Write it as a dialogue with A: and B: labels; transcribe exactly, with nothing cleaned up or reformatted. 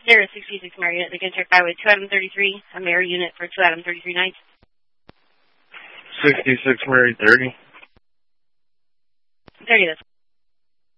A: Sierra sixty-six Mary unit, they can check highway two Adam thirty-three, a Mary unit for two Adam thirty-three nights.
B: sixty-six Mary thirty.
A: thirty, that's